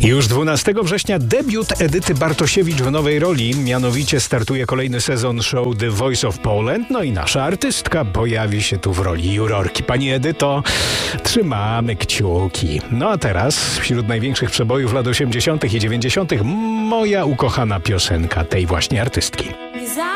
Już 12 września debiut Edyty Bartosiewicz w nowej roli, mianowicie startuje kolejny sezon show The Voice of Poland, no i nasza artystka pojawi się tu w roli jurorki. Pani Edyto, trzymamy kciuki. No a teraz, wśród największych przebojów lat 80. i 90. moja ukochana piosenka tej właśnie artystki.